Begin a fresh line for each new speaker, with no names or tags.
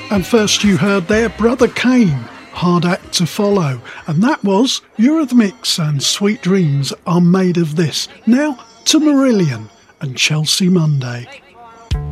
And first you heard there Brother Kane, Hard Act to Follow, and that was Eurythmics and Sweet Dreams Are Made of This. Now to Marillion and Chelsea Monday.